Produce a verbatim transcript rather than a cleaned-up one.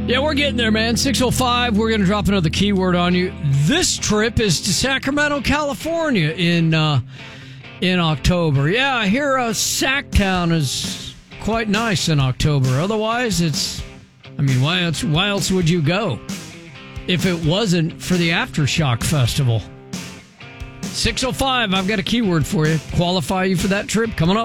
Yeah, we're getting there, man. six oh five, we're going to drop another keyword on you. This trip is to Sacramento, California in uh, in October. Yeah, I hear uh, Sacktown is quite nice in October. Otherwise, it's, I mean, why else, why else would you go if it wasn't for the Aftershock Festival? six oh five, I've got a keyword for you. Qualify you for that trip coming up.